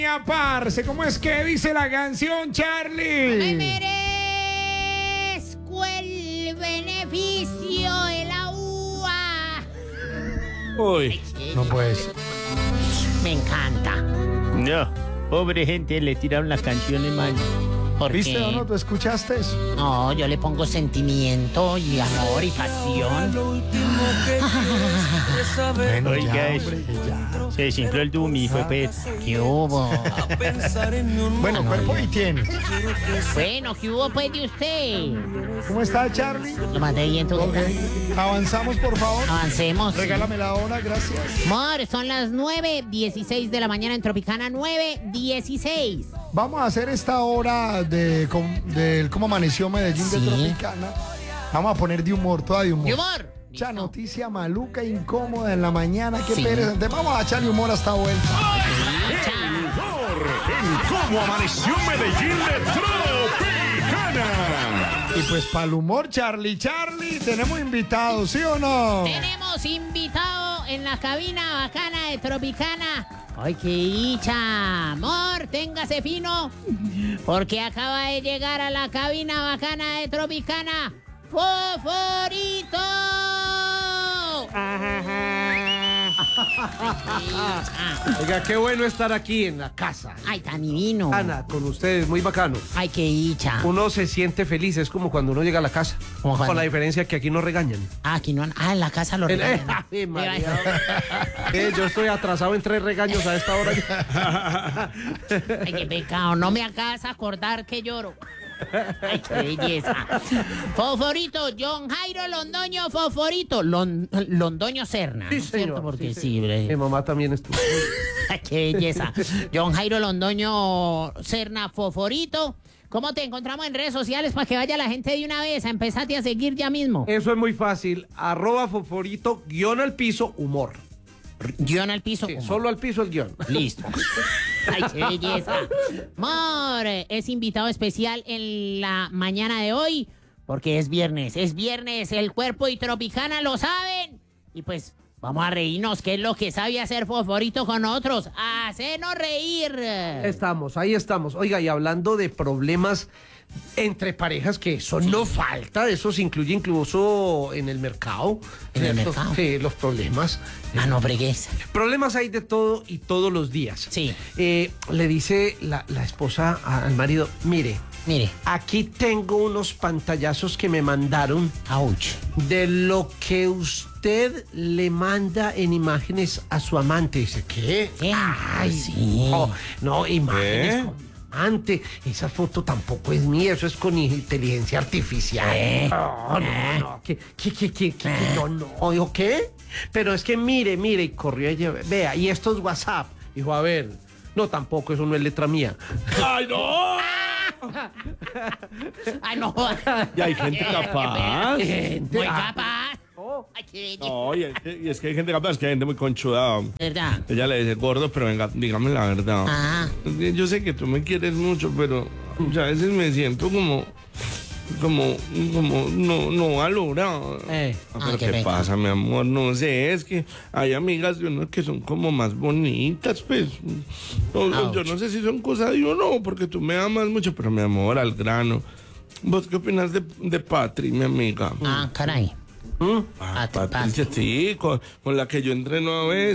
Parce, ¿cómo es que dice la canción, Charlie? Me merezco el beneficio de la UA. Uy, No puedes. Me encanta. no. Pobre gente, le tiraron las canciones mal. ¿Por ¿Viste qué? o no? ¿Tú escuchaste eso? No, yo le pongo sentimiento y amor y pasión. Bueno, Oiga ya, eso. hombre, ya. Se desinfló el Dumi, fue pues. ¿Qué hubo? Bueno, cuerpo y tiene. Bueno, ¿qué hubo pues de usted? ¿Cómo está, Charlie? Lo mandé bien, ¿tú Ok. qué tal? Avanzamos, por favor. Avancemos. Regálame la hora, gracias. Amor, son las 9:16 de la mañana en Tropicana, 9:16. Vamos a hacer esta hora del cómo amaneció Medellín de Sí. Tropicana. Vamos a poner de humor, toda de humor. ¿De humor? Mucha Listo. noticia maluca, incómoda en la mañana. Qué Sí. pereza. Entonces vamos a echarle humor hasta vuelta. En cómo amaneció Medellín de Tropicana. Y pues para el humor, Charlie, tenemos invitados, ¿sí o no? Tenemos invitado en la cabina bacana de Tropicana. ¡Ay, qué dicha! Amor, téngase fino, porque acaba de llegar a la cabina bacana de Tropicana, ¡Foforito! Oiga, qué bueno estar aquí en la casa. ¡Ay, tan divino! Ana, con ustedes, muy bacano. ¡Ay, qué dicha! Uno se siente feliz, es como cuando uno llega a la casa. ¿Cómo cuando? Con la diferencia que aquí no regañan. Ah, aquí no... Ah, en la casa lo regalan. Ave María. Yo estoy atrasado en 3 regaños a esta hora. Ay, qué pecado. No me hagas acordar que lloro. Ay, qué belleza. Foforito, John Jairo Londoño Foforito. Londoño Serna. Sí, ¿no es cierto? señor. Porque Sí, sí, señor. bre. Mi mamá también estuvo. Ay, qué belleza. John Jairo Londoño Serna Foforito. ¿Cómo te encontramos en redes sociales para que vaya la gente de una vez a empezarte a seguir ya mismo? Eso es muy fácil. @foforito, _al piso, humor. Guión al piso. Sí, humor. solo al piso el guión. Listo. Ay, qué belleza. Mor es invitado especial en la mañana de hoy porque es viernes, el cuerpo y Tropicana lo saben. Y pues vamos a reírnos, que es lo que sabe hacer Foforito con otros, hacernos reír. Ahí estamos. Oiga, y hablando de problemas entre parejas, que eso no falta, eso se incluye incluso en el mercado. ¿En el ¿cierto? mercado? Sí, los problemas. Ah, no fregues. Problemas hay de todo y todos los días. Sí. Le dice la esposa al marido, mire, Mire, aquí tengo unos pantallazos que me mandaron ouch. de lo que usted le manda en imágenes a su amante. Dice, ¿qué? ¿Qué? Ay, Sí. no, imágenes con mi amante. Esa foto tampoco es mía, eso es con inteligencia artificial. No. ¿Qué? No. Dijo, ¿qué? Pero es que mire, y corrió ella, vea, y esto es WhatsApp. Dijo, a ver, no, tampoco, eso no es letra mía. ¡Ay, no! Ay, no. Y hay gente capaz. Muy capaz. Ay, qué belleza. No, y es que hay gente capaz, que hay gente muy conchuda. ¿Verdad? Ella le dice, gordo, pero venga, dígame la verdad. Ah. Yo sé que tú me quieres mucho, pero ya a veces me siento como no valorado. Eh. Pero qué ¿qué pena. pasa, mi amor? No sé, es que hay amigas de uno que son como más bonitas, pues. Yo no sé si son cosas de uno, porque tú me amas mucho, pero mi amor, al grano. ¿Vos qué opinas de Patri, mi amiga? Ah, caray. Patricia, sí, con la que yo entreno a veces.